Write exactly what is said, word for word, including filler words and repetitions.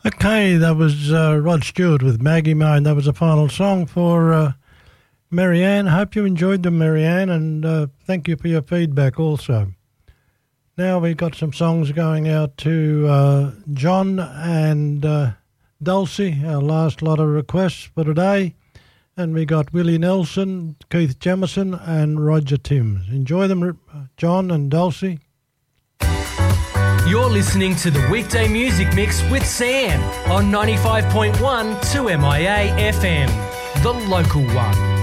Okay, that was uh, Rod Stewart with Maggie May, and that was the final song for uh, Marianne. Hope you enjoyed them, Marianne, and uh, thank you for your feedback also. Now we've got some songs going out to uh, John and uh, Dulcie, our last lot of requests for today. And we got Willie Nelson, Keith Jemison and Roger Timms. Enjoy them, John and Dulcie. You're listening to the Weekday Music Mix with Sam on ninety-five point one two M I A F M, the local one.